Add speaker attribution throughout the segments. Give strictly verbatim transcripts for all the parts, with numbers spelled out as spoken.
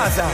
Speaker 1: pasa?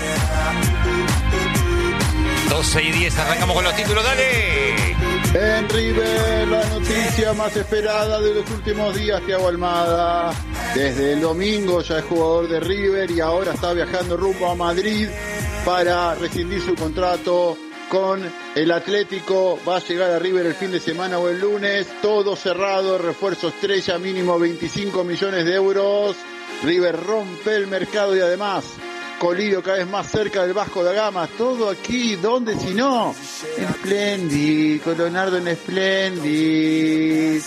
Speaker 2: doce y diez, arrancamos con los títulos, dale.
Speaker 3: En River, la noticia más esperada de los últimos días, Thiago Almada. Desde el domingo ya es jugador de River y ahora está viajando rumbo a Madrid para rescindir su contrato con el Atlético. Va a llegar a River el fin de semana o el lunes. Todo cerrado, refuerzo estrella, mínimo veinticinco millones de euros. River rompe el mercado y además Colidio cada vez más cerca del Vasco da Gama. Todo aquí, ¿dónde si no? En Splendid, con Leonardo en Splendid.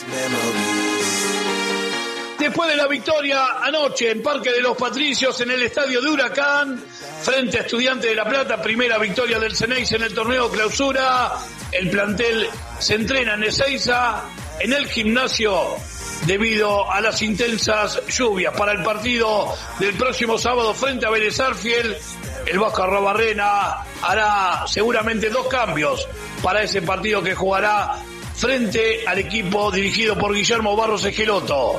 Speaker 4: Después de la victoria anoche en Parque de los Patricios en el estadio de Huracán, frente a Estudiantes de La Plata, primera victoria del Ceneice en el torneo clausura, el plantel se entrena en Ezeiza, en el gimnasio, debido a las intensas lluvias. Para el partido del próximo sábado frente a Vélez Sarsfield, el Vasco Arrobarrena hará seguramente dos cambios para ese partido que jugará frente al equipo dirigido por Guillermo Barros Esqueloto.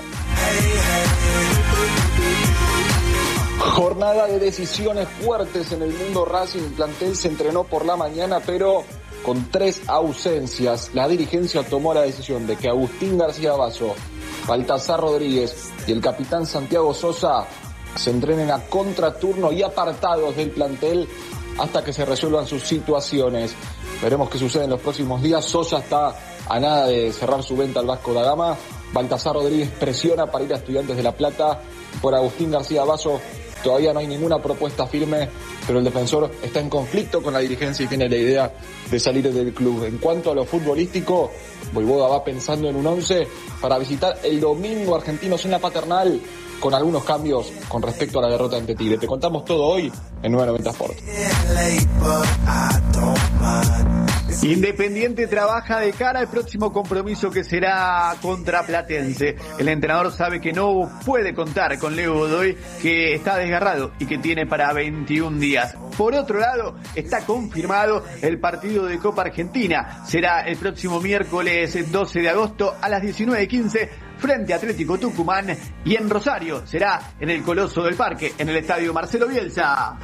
Speaker 5: Jornada de decisiones fuertes en el mundo Racing. El plantel se entrenó por la mañana, pero con tres ausencias. La dirigencia tomó la decisión de que Agustín García Basso, Baltasar Rodríguez y el capitán Santiago Sosa se entrenen a contraturno y apartados del plantel hasta que se resuelvan sus situaciones. Veremos qué sucede en los próximos días. Sosa está a nada de cerrar su venta al Vasco da Gama. Baltasar Rodríguez presiona para ir a Estudiantes de La Plata. Por Agustín García Basso todavía no hay ninguna propuesta firme, pero el defensor está en conflicto con la dirigencia y tiene la idea de salir del club. En cuanto a lo futbolístico, Voivoda va pensando en un once para visitar el domingo Argentinos en la Paternal, con algunos cambios con respecto a la derrota ante Tigre. Te contamos todo hoy en nueve noventa Sport.
Speaker 1: Independiente trabaja de cara al próximo compromiso que será contra Platense. El entrenador sabe que no puede contar con Leo Godoy, que está desgarrado y que tiene para veintiún días. Por otro lado, está confirmado el partido de Copa Argentina. Será el próximo miércoles doce de agosto a las diecinueve quince frente a Atlético Tucumán, y en Rosario será en el Coloso del Parque, en el estadio Marcelo Bielsa.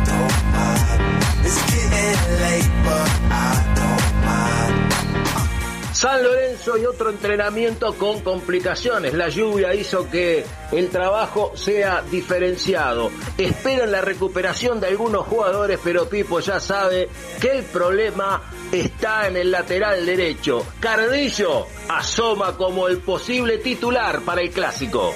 Speaker 6: San Lorenzo y otro entrenamiento con complicaciones. La lluvia hizo que el trabajo sea diferenciado. Esperan la recuperación de algunos jugadores, pero Pipo ya sabe que el problema está en el lateral derecho. Cardillo asoma como el posible titular para el clásico.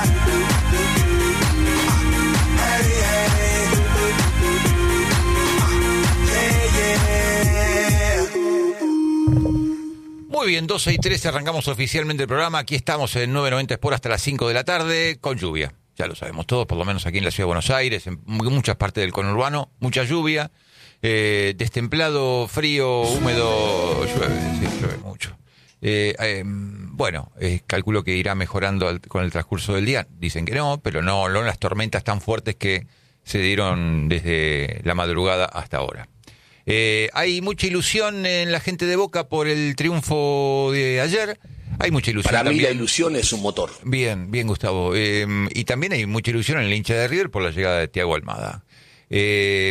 Speaker 2: Muy bien, doce y trece, arrancamos oficialmente el programa. Aquí estamos en nueve noventa Sport hasta las cinco de la tarde, con lluvia. Ya lo sabemos todos, por lo menos aquí en la Ciudad de Buenos Aires, en muchas partes del conurbano, mucha lluvia, eh, destemplado, frío, húmedo, llueve, sí, llueve mucho. Eh, eh, bueno, eh, calculo que irá mejorando al, con el transcurso del día. Dicen que no, pero no, no las tormentas tan fuertes que se dieron desde la madrugada hasta ahora. Eh, hay mucha ilusión en la gente de Boca por el triunfo de ayer. Hay mucha ilusión.
Speaker 6: Para
Speaker 2: también.
Speaker 6: mí la ilusión es un motor.
Speaker 2: Bien, bien, Gustavo. Eh, y también hay mucha ilusión en el hincha de River por la llegada de Thiago Almada. Eh,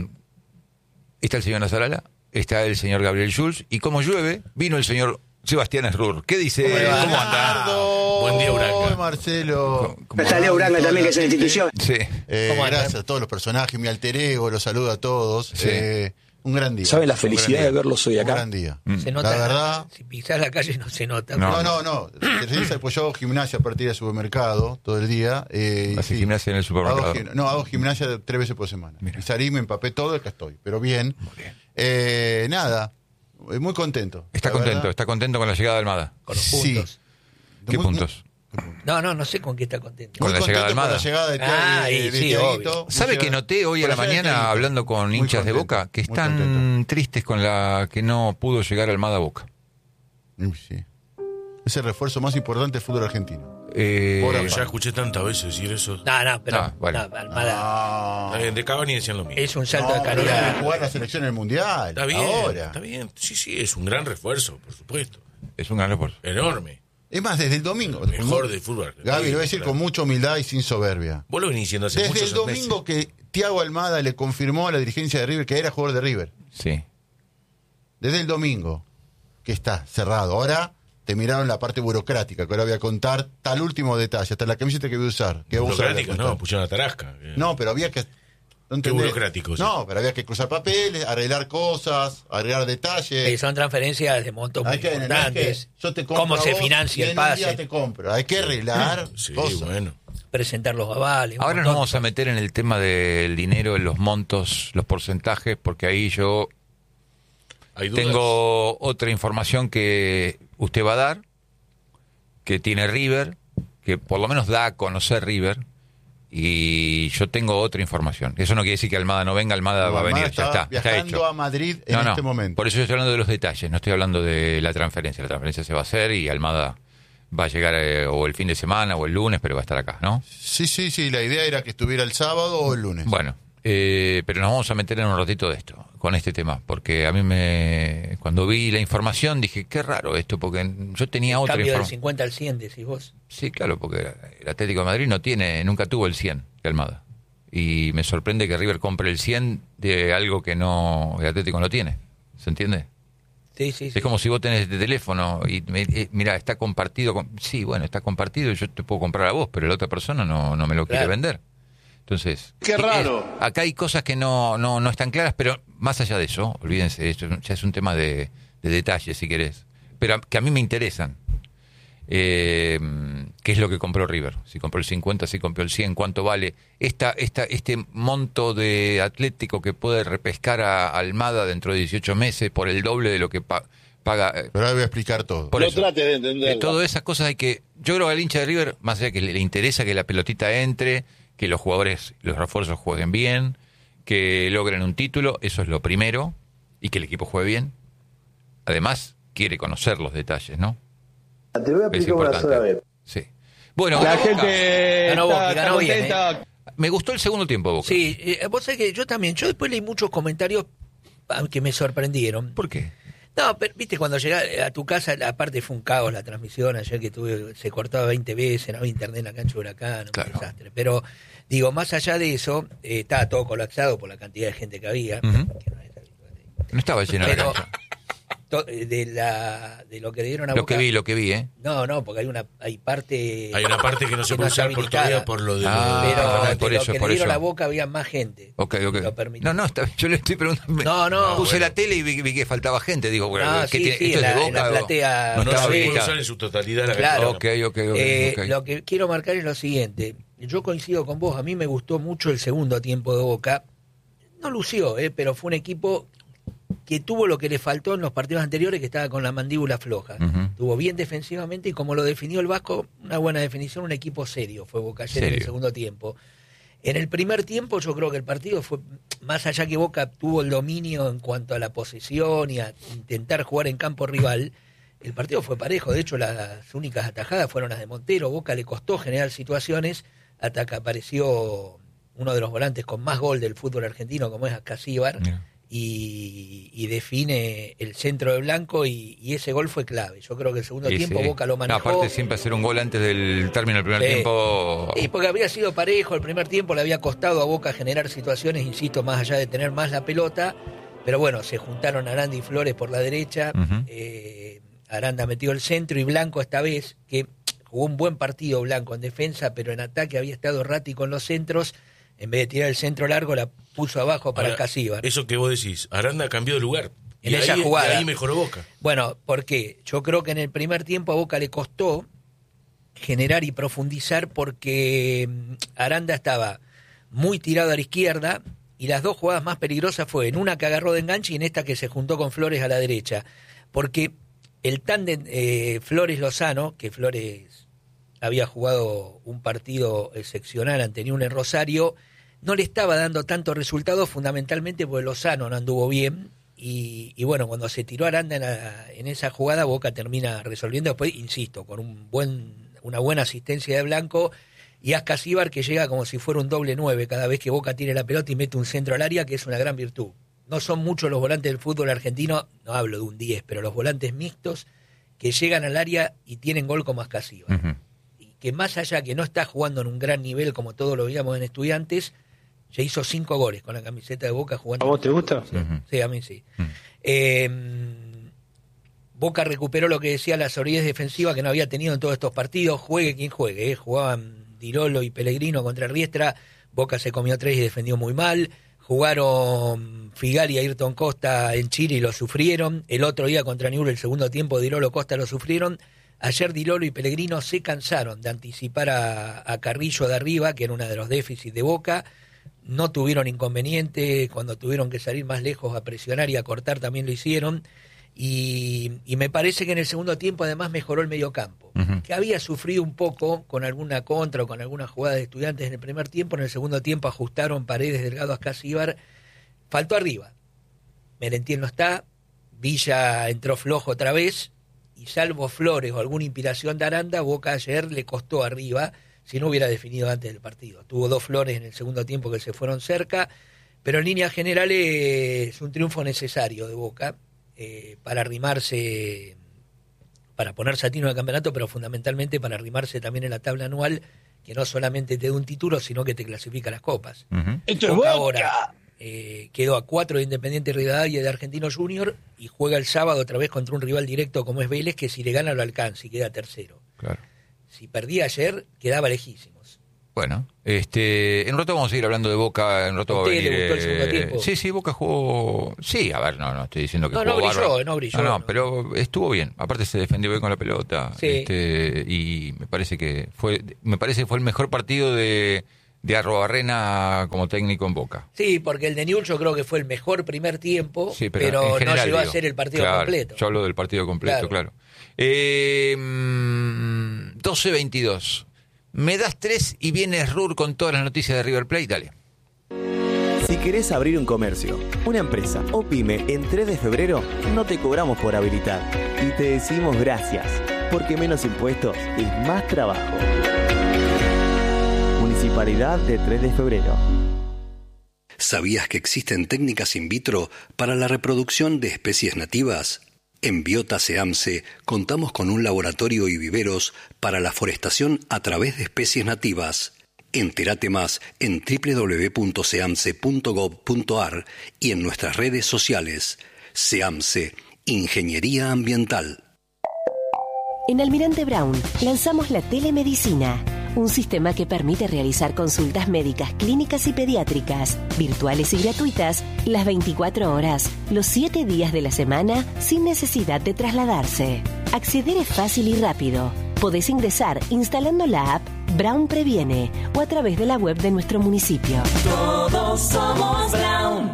Speaker 2: está el señor Nazarala, está el señor Gabriel Schulz, y como llueve, vino el señor Sebastián Esrur. ¿Qué dice?
Speaker 7: ¿Cómo,
Speaker 2: ¿Cómo anda?
Speaker 7: Buen día, Uranga. Marcelo.
Speaker 2: ¿Cómo
Speaker 8: está Leo Uranga también, que es una institución.
Speaker 2: Sí.
Speaker 7: Eh, gracias a todos los personajes, mi alter ego, los saludo a todos.
Speaker 2: Sí.
Speaker 7: Eh, un gran día.
Speaker 8: ¿Saben la felicidad de verlos hoy acá?
Speaker 7: Un gran día.
Speaker 2: Mm.
Speaker 9: Se nota.
Speaker 7: La verdad.
Speaker 9: Si pisás la calle no se nota.
Speaker 7: No, no, no. Teresa, pues yo hago gimnasia a partir del supermercado todo el día. Eh,
Speaker 2: ¿Hace
Speaker 7: sí,
Speaker 2: gimnasia en el supermercado?
Speaker 7: Hago, no, hago gimnasia tres veces por semana.
Speaker 2: Mira.
Speaker 7: Y salí, me empapé todo, acá estoy. Pero bien.
Speaker 2: Muy bien.
Speaker 7: Eh, nada, muy contento.
Speaker 2: Está contento, verdad. Está contento con la llegada de Almada.
Speaker 9: Con los puntos.
Speaker 7: Sí.
Speaker 2: ¿Qué
Speaker 7: muy,
Speaker 2: puntos?
Speaker 9: No, no, no sé con qué está contento.
Speaker 2: Con
Speaker 7: muy
Speaker 2: la llegada de
Speaker 7: contento
Speaker 2: Almada.
Speaker 7: con la llegada de,
Speaker 9: Ah,
Speaker 7: de,
Speaker 9: y
Speaker 7: de
Speaker 9: sí,
Speaker 7: Thiaguito.
Speaker 9: obvio.
Speaker 2: ¿Sabe que noté hoy a la mañana hablando con hinchas de Boca que están
Speaker 7: contento.
Speaker 2: tristes con la que no pudo llegar Almada a Boca?
Speaker 7: Sí. Es el refuerzo más importante del fútbol argentino.
Speaker 2: Eh,
Speaker 7: Por
Speaker 10: Ya escuché tantas veces decir eso.
Speaker 9: No, no, pero
Speaker 2: Ah, bueno.
Speaker 9: no, Almada
Speaker 7: Ah,
Speaker 10: Está bien, de Cavani decían lo mismo.
Speaker 9: es un salto
Speaker 7: no,
Speaker 9: de
Speaker 7: pero
Speaker 9: calidad.
Speaker 7: tiene que jugar la selección en el mundial.
Speaker 10: Está bien,
Speaker 7: Ahora.
Speaker 10: está bien. Sí, sí, es un gran refuerzo, por supuesto.
Speaker 2: es un gran refuerzo.
Speaker 10: Enorme.
Speaker 7: Es más, desde el domingo.
Speaker 10: Mejor del fútbol.
Speaker 7: Gaby, lo voy a decir
Speaker 10: Claro.
Speaker 7: con mucha humildad y sin soberbia.
Speaker 10: Vos lo venís diciendo hace
Speaker 7: Desde
Speaker 10: muchos
Speaker 7: el domingo
Speaker 10: meses.
Speaker 7: que Thiago Almada le confirmó a la dirigencia de River que era jugador de River.
Speaker 2: Sí.
Speaker 7: Desde el domingo, que está cerrado. Ahora te miraron la parte burocrática, que ahora voy a contar tal último detalle, hasta la camiseta que voy a usar. Que voy a usar
Speaker 10: Burocrático, no, pusieron la tarasca.
Speaker 7: No, pero había que... ¿no
Speaker 10: Qué burocrático. Sí.
Speaker 7: No, pero había que cruzar papeles, arreglar cosas, arreglar detalles.
Speaker 9: Sí, son transferencias de montos muy
Speaker 7: Hay que,
Speaker 9: importantes.
Speaker 7: Que yo te compro
Speaker 9: ¿Cómo
Speaker 7: a
Speaker 9: se
Speaker 7: vos,
Speaker 9: financia
Speaker 7: y
Speaker 9: el
Speaker 7: en un
Speaker 9: pase?
Speaker 7: día te compro. Hay que arreglar
Speaker 10: Sí,
Speaker 7: cosas.
Speaker 10: bueno.
Speaker 9: Presentar los avales. un
Speaker 2: Ahora nos
Speaker 9: montón
Speaker 2: vamos
Speaker 9: de
Speaker 2: a meter en el tema del dinero, en los montos, los porcentajes, porque ahí yo
Speaker 10: Hay dudas.
Speaker 2: tengo otra información que usted va a dar, que tiene River, que por lo menos da a conocer River, y yo tengo otra información. Eso no quiere decir que Almada no venga, Almada
Speaker 7: No,
Speaker 2: va a
Speaker 7: Almada
Speaker 2: venir, ya
Speaker 7: está
Speaker 2: está, está
Speaker 7: viajando
Speaker 2: hecho.
Speaker 7: a Madrid en
Speaker 2: No, no,
Speaker 7: este momento.
Speaker 2: por eso yo estoy hablando de los detalles, no estoy hablando de la transferencia. La transferencia se va a hacer y Almada va a llegar eh, o el fin de semana o el lunes, pero va a estar acá, ¿no?
Speaker 7: Sí, sí, sí, la idea era que estuviera el sábado o el lunes.
Speaker 2: Bueno, eh, pero nos vamos a meter en un ratito de esto, con este tema, porque a mí me... Cuando vi la información dije, qué raro esto, porque yo tenía otra
Speaker 9: cambio del
Speaker 2: información.
Speaker 9: cincuenta al cien, decís vos.
Speaker 2: Sí, claro, porque el Atlético de Madrid no tiene, nunca tuvo el cien de Almada. Y me sorprende que River compre el cien de algo que no el Atlético no tiene. ¿Se entiende?
Speaker 9: Sí, sí, sí.
Speaker 2: Es como si vos tenés de teléfono y me, eh, mira, está compartido. Con, sí, bueno, está compartido y yo te puedo comprar a vos, pero la otra persona no, no me lo quiere
Speaker 9: Claro.
Speaker 2: vender. Entonces,
Speaker 4: Qué raro.
Speaker 2: eh, acá hay cosas que no, no, no están claras, pero más allá de eso, olvídense, esto ya es un tema de, de detalles, si querés, pero que a mí me interesan. Eh, ¿Qué es lo que compró River? Si compró el cincuenta, si compró el cien, ¿cuánto vale? Esta, esta, este monto de Atlético que puede repescar a Almada dentro de dieciocho meses por el doble de lo que pa- paga. eh,
Speaker 7: Pero ahora voy a explicar todo.
Speaker 2: por
Speaker 4: No
Speaker 2: eso.
Speaker 4: trate de
Speaker 2: Eh,
Speaker 4: entenderlo.
Speaker 2: todas esas cosas hay que... Yo creo que al hincha de River, más allá de que le, le interesa que la pelotita entre, que los jugadores, los refuerzos jueguen bien, que logren un título, eso es lo primero, y que el equipo juegue bien. Además, quiere conocer los detalles, ¿no?
Speaker 8: Te voy a
Speaker 2: Es
Speaker 8: explicar una
Speaker 2: importante.
Speaker 8: sola vez.
Speaker 2: Sí. Bueno,
Speaker 1: La
Speaker 2: ganó Boca.
Speaker 1: gente
Speaker 9: Ganó
Speaker 1: está,
Speaker 9: Boca,
Speaker 1: está
Speaker 9: ganó bien,
Speaker 1: contenta.
Speaker 2: Me gustó el segundo tiempo, Boca.
Speaker 9: Sí, eh, vos sabés que yo también, yo después leí muchos comentarios ah, que me sorprendieron.
Speaker 2: ¿Por qué?
Speaker 9: No, pero viste, cuando llegás a tu casa, aparte fue un caos la transmisión, ayer que tuve, se cortaba veinte veces, no había internet en la cancha de Huracán, un
Speaker 2: Claro.
Speaker 9: desastre. Pero, digo, más allá de eso, eh, estaba todo colapsado por la cantidad de gente que había.
Speaker 2: Ujú.
Speaker 9: Que no es habitual.
Speaker 2: No estaba lleno la
Speaker 9: Pero,
Speaker 2: cancha.
Speaker 9: to- de, la, de lo que le dieron a
Speaker 2: Lo
Speaker 9: Boca.
Speaker 2: que vi, lo que vi, ¿eh?
Speaker 9: No, no, porque hay una hay parte...
Speaker 10: Hay una parte que no se
Speaker 9: que
Speaker 10: puede
Speaker 9: está
Speaker 10: usar por
Speaker 9: habilitada.
Speaker 10: todavía por lo de...
Speaker 2: Ah,
Speaker 9: Pero
Speaker 2: Ah,
Speaker 9: de
Speaker 2: por
Speaker 9: lo
Speaker 2: eso,
Speaker 9: que
Speaker 2: por
Speaker 9: le dieron
Speaker 2: eso.
Speaker 9: a Boca había más gente.
Speaker 2: Ok, ok.
Speaker 9: Lo permitió.
Speaker 2: No, no, está, yo le estoy preguntando.
Speaker 9: No, no.
Speaker 2: Puse
Speaker 10: bueno.
Speaker 2: la tele y vi, vi que faltaba gente. Digo, bueno,
Speaker 9: No,
Speaker 2: ¿qué
Speaker 9: sí,
Speaker 2: tiene-
Speaker 9: sí,
Speaker 2: ¿esto
Speaker 9: en
Speaker 2: es de
Speaker 9: la-
Speaker 2: Boca?
Speaker 9: en la
Speaker 2: o-
Speaker 9: platea
Speaker 2: no
Speaker 10: No
Speaker 2: estaba
Speaker 10: se puede
Speaker 2: habilitado.
Speaker 10: usar en su totalidad la
Speaker 9: Claro.
Speaker 10: cancha.
Speaker 2: Ok, ok, ok.
Speaker 9: Eh,
Speaker 2: ok.
Speaker 9: Lo que quiero marcar es lo siguiente. Yo coincido con vos. A mí me gustó mucho el segundo tiempo de Boca. No lució, eh, pero fue un equipo que tuvo lo que le faltó en los partidos anteriores, que estaba con la mandíbula floja.
Speaker 2: Ujú.
Speaker 9: Estuvo bien defensivamente y como lo definió el Vasco, una buena definición, un equipo serio fue Boca ayer en el
Speaker 2: Serio.
Speaker 9: segundo tiempo. En el primer tiempo yo creo que el partido fue, más allá que Boca tuvo el dominio en cuanto a la posesión y a intentar jugar en campo rival, el partido fue parejo. De hecho, las únicas atajadas fueron las de Montero. Boca le costó generar situaciones hasta que apareció uno de los volantes con más gol del fútbol argentino, como es Casíbar,
Speaker 2: Mira.
Speaker 9: y, y define el centro de Blanco, y, y ese gol fue clave. Yo creo que el segundo
Speaker 2: Sí,
Speaker 9: tiempo
Speaker 2: sí.
Speaker 9: Boca lo
Speaker 2: No,
Speaker 9: manejó.
Speaker 2: aparte siempre hacer un gol antes del término del primer
Speaker 9: Sí.
Speaker 2: tiempo.
Speaker 9: Y porque había sido parejo el primer tiempo, le había costado a Boca generar situaciones, insisto, más allá de tener más la pelota, pero bueno, se juntaron Aranda y Flores por la derecha,
Speaker 2: Ujú.
Speaker 9: eh, Aranda metió el centro y Blanco esta vez, que jugó un buen partido Blanco en defensa, pero en ataque había estado errático en los centros, en vez de tirar el centro largo la puso abajo para
Speaker 10: Ahora,
Speaker 9: Casíbar.
Speaker 10: Eso que vos decís, Aranda cambió de lugar.
Speaker 9: En
Speaker 10: Y
Speaker 9: esa
Speaker 10: ahí,
Speaker 9: jugada.
Speaker 10: y ahí mejoró Boca.
Speaker 9: Bueno, ¿por qué? Yo creo que en el primer tiempo a Boca le costó generar y profundizar porque mm, Aranda estaba muy tirado a la izquierda y las dos jugadas más peligrosas fue en una que agarró de enganche y en esta que se juntó con Flores a la derecha. Porque el tándem eh, Flores-Lozano, que Flores había jugado un partido excepcional ante Newell's en Rosario, no le estaba dando tanto resultado, fundamentalmente porque Lozano no anduvo bien. Y, y bueno, cuando se tiró Aranda en, la- en esa jugada, Boca termina resolviendo después, insisto, con un buen una buena asistencia de Blanco y Ascasíbar, que llega como si fuera un doble nueve cada vez que Boca tiene la pelota y mete un centro al área, que es una gran virtud. No son muchos los volantes del fútbol argentino, no hablo de un diez, pero los volantes mixtos que llegan al área y tienen gol como Ascasíbar.
Speaker 2: Ujú.
Speaker 9: Y que más allá que no está jugando en un gran nivel como todos lo veíamos en Estudiantes, Ya hizo cinco goles con la camiseta de Boca jugando.
Speaker 8: ¿A vos te gusta?
Speaker 9: Sí, uh-huh. sí a mí sí. Uh-huh. Eh, Boca recuperó lo que decía la solidez defensiva que no había tenido en todos estos partidos. Juegue quien juegue. ¿eh? Jugaban Di Lolo y Pellegrino contra Riestra. Boca se comió tres y defendió muy mal. Jugaron Figal y Ayrton Costa en Chile y lo sufrieron. El otro día contra Newell's, el segundo tiempo, Di Lolo Costa lo sufrieron. Ayer Di Lolo y Pellegrino se cansaron de anticipar a, a Carrillo de arriba, que era uno de los déficits de Boca. No tuvieron inconveniente. Cuando tuvieron que salir más lejos a presionar y a cortar también lo hicieron. Y, y me parece que en el segundo tiempo además mejoró el mediocampo, uh-huh. que había sufrido un poco con alguna contra o con alguna jugada de Estudiantes en el primer tiempo. En el segundo tiempo ajustaron Paredes, Delgado, Ascasíbar. Faltó arriba. Merentiel no está, Villa entró flojo otra vez, y salvo Flores o alguna inspiración de Aranda, Boca ayer le costó arriba, si no hubiera definido antes del partido. Tuvo dos Flores en el segundo tiempo que se fueron cerca, pero en líneas generales es un triunfo necesario de Boca. Eh, para arrimarse, para ponerse a tiro en el campeonato, pero fundamentalmente para arrimarse también en la tabla anual, que no solamente te da un título, sino que te clasifica las copas.
Speaker 4: Uh-huh. Esto es
Speaker 9: Boca ahora eh, quedó a cuatro de Independiente Rivadavia y de Argentinos Junior, y juega el sábado otra vez contra un rival directo como es Vélez, que si le gana lo alcanza y queda tercero.
Speaker 2: Claro.
Speaker 9: Si perdía ayer, quedaba lejísimos.
Speaker 2: Bueno, este, en un rato vamos a seguir hablando de Boca. En un rato va a venir,
Speaker 9: le gustó el segundo tiempo?
Speaker 2: Sí, sí, Boca jugó. Sí, a ver, no, no estoy diciendo que
Speaker 9: no,
Speaker 2: jugó
Speaker 9: no brilló,
Speaker 2: bárbaro.
Speaker 9: no brilló.
Speaker 2: No, no,
Speaker 9: no,
Speaker 2: pero estuvo bien. Aparte se defendió bien con la pelota.
Speaker 9: Sí.
Speaker 2: Este, y me parece que fue, me parece que fue el mejor partido de, de Arrobarrena como técnico en Boca.
Speaker 9: Sí, porque el de Newell's yo creo que fue el mejor primer tiempo,
Speaker 2: sí, pero,
Speaker 9: pero
Speaker 2: general,
Speaker 9: no llegó
Speaker 2: digo,
Speaker 9: a ser el partido
Speaker 2: claro,
Speaker 9: completo.
Speaker 2: Yo hablo del partido completo, claro. claro. Eh, doce veintidós. Me das tres y vienes Rur con todas las noticias de River Plate, dale.
Speaker 11: Si querés abrir un comercio, una empresa o pyme en tres de febrero, no te cobramos por habilitar. Y te decimos gracias, porque menos impuestos es más trabajo. Municipalidad de tres de febrero.
Speaker 12: ¿Sabías que existen técnicas in vitro para la reproducción de especies nativas? En Biota SEAMSE contamos con un laboratorio y viveros para la forestación a través de especies nativas. Entérate más en doble u doble u doble u punto seamse punto gob punto ar y en nuestras redes sociales. SEAMSE, Ingeniería Ambiental.
Speaker 13: En Almirante Brown lanzamos la telemedicina, un sistema que permite realizar consultas médicas, clínicas y pediátricas, virtuales y gratuitas, las veinticuatro horas, los siete días de la semana, sin necesidad de trasladarse. Acceder es fácil y rápido. Podés ingresar instalando la app Brown Previene o a través de la web de nuestro municipio.
Speaker 14: Todos somos Brown.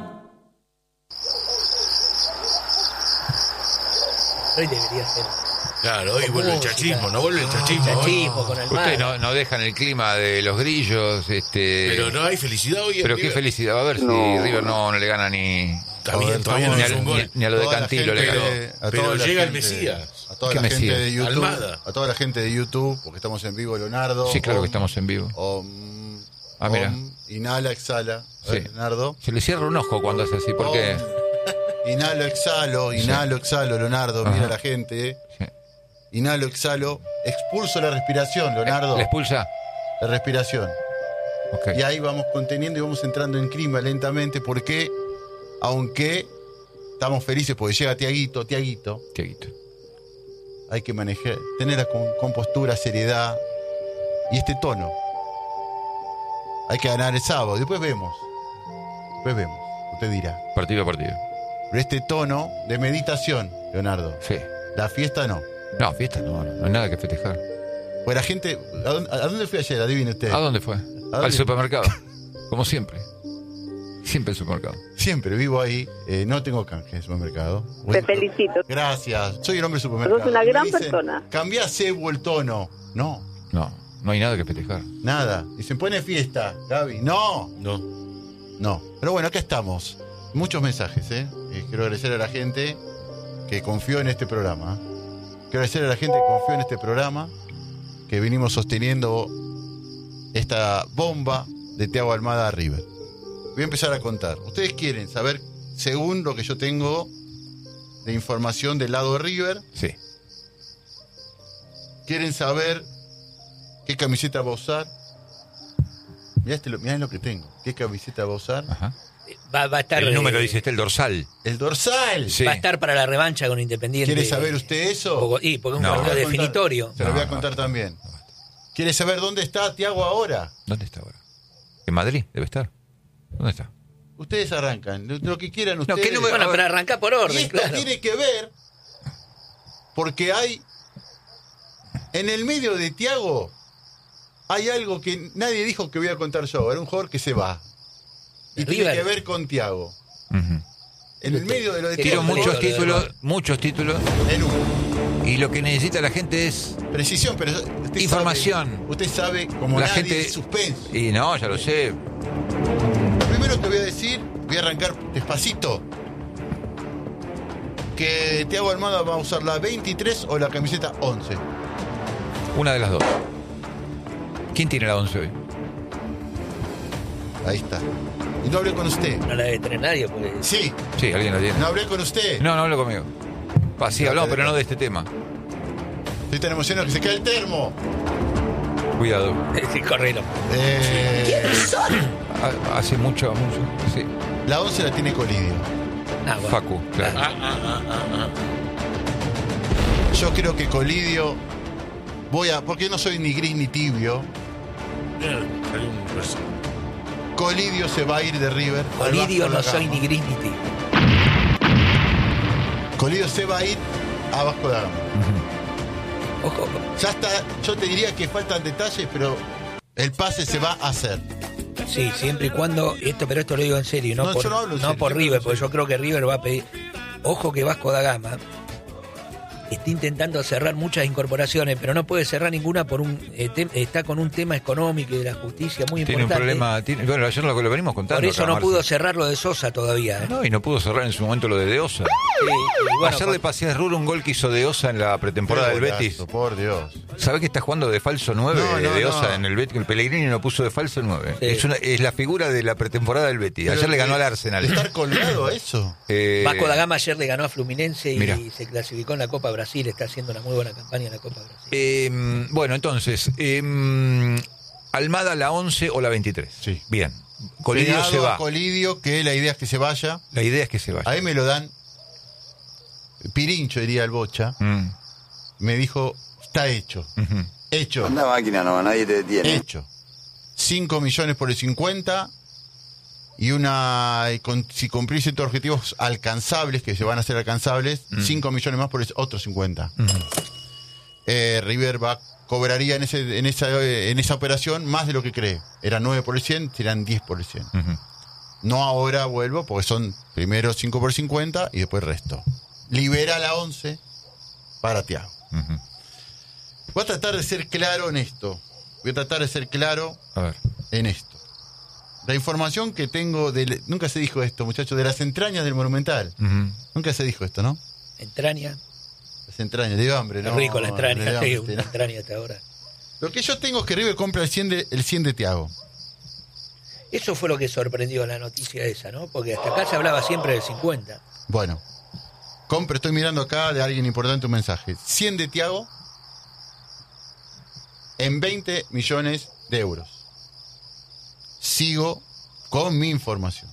Speaker 9: Hoy debería ser.
Speaker 10: Claro, hoy vuelve el chachismo, no vuelve el chachismo.
Speaker 9: Chachismo con el mar.
Speaker 2: Ustedes no, no dejan el clima de los grillos, este.
Speaker 10: Pero no hay felicidad hoy.
Speaker 2: Pero qué
Speaker 10: River.
Speaker 2: felicidad, va a ver
Speaker 7: No.
Speaker 2: si River no, no le gana ni.
Speaker 10: Está bien, todavía no
Speaker 2: ni,
Speaker 10: es un
Speaker 2: a,
Speaker 10: gol.
Speaker 2: ni, ni a lo de
Speaker 7: Toda la
Speaker 2: Cantilo le
Speaker 7: gente-
Speaker 2: ganó.
Speaker 7: a
Speaker 10: Pero
Speaker 7: toda la
Speaker 10: llega el
Speaker 7: gente-
Speaker 10: Mesías.
Speaker 7: A toda
Speaker 2: ¿Qué
Speaker 7: la gente
Speaker 2: Mesías?
Speaker 7: de YouTube,
Speaker 10: Almada.
Speaker 7: a toda la gente de YouTube, porque estamos en vivo, Leonardo.
Speaker 2: Sí, claro
Speaker 7: Om,
Speaker 2: que estamos en vivo.
Speaker 7: Om,
Speaker 2: Ah, mira.
Speaker 7: Om, inhala, exhala. A ver,
Speaker 2: Sí.
Speaker 7: Leonardo.
Speaker 2: Se le cierra un ojo cuando hace así, porque.
Speaker 7: Om, inhalo, exhalo, inhalo, exhalo, Leonardo.
Speaker 2: Ajá.
Speaker 7: Mira la gente. eh.
Speaker 2: Sí.
Speaker 7: Inhalo, exhalo. Expulso la respiración, Leonardo.
Speaker 2: ¿Le expulsa?
Speaker 7: La respiración.
Speaker 2: Ok.
Speaker 7: Y ahí vamos conteniendo y vamos entrando en clima lentamente, porque aunque estamos felices porque llega Tiaguito, Tiaguito,
Speaker 2: Tiaguito.
Speaker 7: hay que manejar, tener la con- compostura, seriedad y este tono. Hay que ganar el sábado, después vemos. Después vemos, usted dirá.
Speaker 2: Partido a partido.
Speaker 7: Pero este tono de meditación, Leonardo,
Speaker 2: Sí.
Speaker 7: la fiesta no.
Speaker 2: No, fiesta no, no, no hay nada que festejar.
Speaker 7: Pues la gente, ¿a dónde, a dónde fui ayer? Adivine usted.
Speaker 2: ¿A dónde fue?
Speaker 7: dónde?
Speaker 2: Al supermercado. Como siempre. Siempre al supermercado.
Speaker 7: Siempre vivo ahí, eh, no tengo canje en supermercado.
Speaker 15: Te felicito.
Speaker 7: Gracias, soy el hombre supermercado.
Speaker 15: Sos una
Speaker 7: Y me
Speaker 15: gran
Speaker 7: dicen,
Speaker 15: persona.
Speaker 7: Cambia a cebo el tono. No,
Speaker 2: No, no hay nada que festejar.
Speaker 7: nada. Dicen, pone fiesta, Gaby. No,
Speaker 10: No.
Speaker 7: no. Pero bueno, acá estamos. Muchos mensajes, ¿eh? Eh, quiero agradecer a la gente que confió en este programa. Quiero agradecer a la gente que confió en este programa, que vinimos sosteniendo esta bomba de Thiago Almada a River. Voy a empezar a contar. Ustedes quieren saber, según lo que yo tengo de información del lado de River,
Speaker 2: Sí.
Speaker 7: quieren saber qué camiseta va a usar, Mirá, este lo, mirá lo que tengo. ¿Qué camiseta va a usar?
Speaker 2: Ajá.
Speaker 9: Va, va a estar.
Speaker 2: El número
Speaker 9: eh,
Speaker 2: dice este, el dorsal.
Speaker 7: El dorsal.
Speaker 2: Sí.
Speaker 9: Va a estar para la revancha con Independiente.
Speaker 7: ¿Quiere saber usted eso?
Speaker 9: Poco- y porque es un
Speaker 2: No.
Speaker 9: partido
Speaker 7: Se lo voy a contar-
Speaker 9: definitorio.
Speaker 7: Se lo voy a
Speaker 2: No,
Speaker 7: contar
Speaker 2: no.
Speaker 7: también. ¿Quiere saber dónde está Tiago ahora?
Speaker 2: ¿Dónde está ahora? En Madrid, debe estar. ¿Dónde está?
Speaker 7: Ustedes arrancan, lo, lo que quieran
Speaker 2: No,
Speaker 7: ustedes.
Speaker 2: ¿qué número?
Speaker 9: Bueno, pero arranca por
Speaker 7: Y
Speaker 9: orden,
Speaker 7: esto
Speaker 9: claro.
Speaker 7: tiene que ver porque hay en el medio de Tiago hay algo que nadie dijo que voy a contar yo. Era un jugador que se va y
Speaker 9: ¿De
Speaker 7: tiene
Speaker 9: River?
Speaker 7: que ver con Tiago.
Speaker 2: Ujú.
Speaker 7: En el medio de lo de
Speaker 2: Quiero
Speaker 7: Tiago
Speaker 2: muchos
Speaker 9: lo de-
Speaker 2: títulos, muchos títulos.
Speaker 7: en uno.
Speaker 2: Y lo que necesita la gente es
Speaker 7: Precisión, pero usted
Speaker 2: información.
Speaker 7: sabe- usted sabe como
Speaker 2: La
Speaker 7: nadie
Speaker 2: gente-
Speaker 7: de suspenso.
Speaker 2: Y no, ya lo sé.
Speaker 7: Lo primero que voy a decir, voy a arrancar despacito. Que Tiago Almada va a usar la veintitrés o la camiseta once.
Speaker 2: Una de las dos. ¿Quién tiene la once hoy?
Speaker 7: Ahí está. Y no hablé con usted.
Speaker 9: No la debe tener nadie, porque.
Speaker 7: Sí,
Speaker 2: Sí, alguien la tiene.
Speaker 7: no hablé con usted.
Speaker 2: No, no hablo conmigo. Ah, sí, hablamos, pero no de este tema.
Speaker 7: Estoy tan emocionado que se cae el termo.
Speaker 2: Cuidado.
Speaker 9: Sí, correlo.
Speaker 7: Eh,
Speaker 2: Ha- Hace mucho, mucho. Sí.
Speaker 7: la once la tiene Colidio.
Speaker 9: Ah, bueno.
Speaker 2: Facu, claro.
Speaker 10: Ah, ah, ah, ah,
Speaker 7: Yo creo que Colidio. Voy a. Porque no soy ni gris ni tibio.
Speaker 10: ah. Mira, salió un verso.
Speaker 7: Colidio se va a ir de River. al
Speaker 9: Colidio
Speaker 7: Vasco
Speaker 9: no
Speaker 7: da
Speaker 9: soy
Speaker 7: Gama.
Speaker 9: ni gris ni tibio.
Speaker 7: Colidio se va a ir a Vasco da Gama.
Speaker 9: Ojo,
Speaker 7: Ya está. Yo te diría que faltan detalles, pero el pase se va a hacer.
Speaker 9: sí, siempre y cuando. Esto, pero esto lo digo en serio, no,
Speaker 7: No,
Speaker 9: por,
Speaker 7: yo no hablo en
Speaker 9: no
Speaker 7: serio,
Speaker 9: por
Speaker 7: yo
Speaker 9: River,
Speaker 7: hablo en
Speaker 9: porque
Speaker 7: serio.
Speaker 9: yo creo que River va a pedir. Ojo que Vasco da Gama está intentando cerrar muchas incorporaciones, pero no puede cerrar ninguna por un. eh, tem- está con un tema económico y de la justicia muy
Speaker 2: Tiene un
Speaker 9: importante.
Speaker 2: problema. Tiene, bueno, ayer lo, lo venimos contando.
Speaker 9: Por eso
Speaker 2: acá,
Speaker 9: no
Speaker 2: Marce.
Speaker 9: pudo cerrar lo de Sosa todavía. ¿eh?
Speaker 2: No, y no pudo cerrar en su momento lo de Deosa.
Speaker 9: Sí, y bueno,
Speaker 2: Ayer
Speaker 9: con-
Speaker 2: le pasé a Ruro un gol que hizo Deosa en la pretemporada del
Speaker 7: Qué golazo,
Speaker 2: Betis.
Speaker 7: Por Dios.
Speaker 2: ¿Sabe que está jugando de falso nueve
Speaker 7: No, no,
Speaker 2: Deosa
Speaker 7: no.
Speaker 2: en el Betis? El Pellegrini lo puso de falso nueve.
Speaker 9: Sí.
Speaker 2: Es, una, es la figura de la pretemporada del Betis. Ayer
Speaker 7: Pero
Speaker 2: le ganó
Speaker 7: de-
Speaker 2: al Arsenal.
Speaker 7: de estar colgado a eso.
Speaker 2: Eh,
Speaker 9: Vasco da Gama ayer le ganó a Fluminense y
Speaker 2: Mirá.
Speaker 9: se clasificó en la Copa Brasil. Está haciendo una muy buena campaña en la Copa Brasil.
Speaker 2: eh, bueno, entonces, eh, Almada la once o la veintitrés.
Speaker 7: Sí.
Speaker 2: Bien. Colidio
Speaker 7: Pegado
Speaker 2: se va.
Speaker 7: a Colidio, que la idea es que se vaya.
Speaker 2: La idea es que se vaya.
Speaker 7: Ahí me lo dan. Pirincho, diría el Bocha.
Speaker 2: Mm,
Speaker 7: Me dijo, está hecho.
Speaker 2: ujú.
Speaker 7: Hecho.
Speaker 15: Anda máquina, no, nadie te detiene.
Speaker 7: Hecho. cinco millones por el cincuenta. Y una. Y con- si cumplís ciertos objetivos alcanzables, que se van a hacer alcanzables,
Speaker 2: Mm.
Speaker 7: cinco millones más por el otro cincuenta.
Speaker 2: Ujú.
Speaker 7: Eh, River va, cobraría en, ese, en, esa, en esa operación más de lo que cree. Era nueve por el cien, serán diez por el cien.
Speaker 2: Ujú.
Speaker 7: No ahora vuelvo, porque son primero cinco por cincuenta y después resto. Libera la once para Tiago.
Speaker 2: Ujú.
Speaker 7: Voy a tratar de ser claro en esto. Voy a tratar de ser claro
Speaker 2: A ver.
Speaker 7: en esto. La información que tengo de... Nunca se dijo esto, muchachos, de las entrañas del Monumental.
Speaker 2: Ujú.
Speaker 7: Nunca se dijo esto, ¿no?
Speaker 9: Entraña.
Speaker 7: Las entrañas, de hambre,
Speaker 9: Qué
Speaker 7: ¿no?
Speaker 9: rico la entraña.
Speaker 7: de hambre,
Speaker 9: Sí, una
Speaker 7: ¿no?
Speaker 9: entraña hasta ahora.
Speaker 7: Lo que yo tengo es que River compra el cien de, el cien de Tiago.
Speaker 9: Eso fue lo que sorprendió la noticia esa, ¿no? Porque hasta acá se hablaba siempre del cincuenta.
Speaker 7: Bueno, compra, estoy mirando acá de alguien importante un mensaje. cien de Tiago en veinte millones de euros. Sigo con mi información.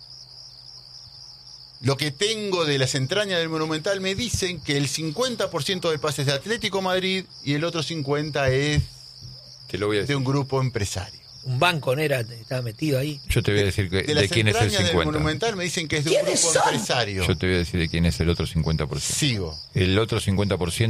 Speaker 7: Lo que tengo de las entrañas del Monumental me dicen que el cincuenta por ciento del pase es de Atlético Madrid y el otro cincuenta por ciento es
Speaker 2: Te lo voy a
Speaker 7: de
Speaker 2: decir.
Speaker 7: un grupo empresario.
Speaker 9: Un banco no era, estaba metido ahí.
Speaker 2: Yo te voy a decir que-
Speaker 7: De
Speaker 2: de,
Speaker 7: las
Speaker 2: quién es el
Speaker 7: entrañas del
Speaker 2: cincuenta.
Speaker 7: Monumental me dicen que es de un grupo empresario.
Speaker 2: Yo te voy a decir de quién es el otro cincuenta por ciento.
Speaker 7: Sigo.
Speaker 2: El otro cincuenta por ciento